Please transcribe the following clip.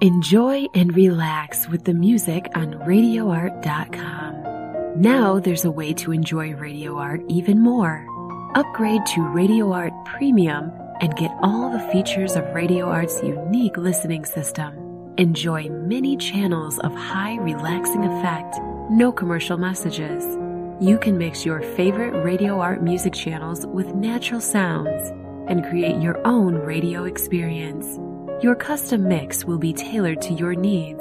Enjoy and relax with the music on RadioArt.com. Now there's a way to enjoy Radio Art even more. Upgrade to Radio Art Premium and get all the features of Radio Art's unique listening system. Enjoy many channels of high relaxing effect, no commercial messages. You can mix your favorite Radio Art music channels with natural sounds and create your own radio experience. Your custom mix will be tailored to your needs.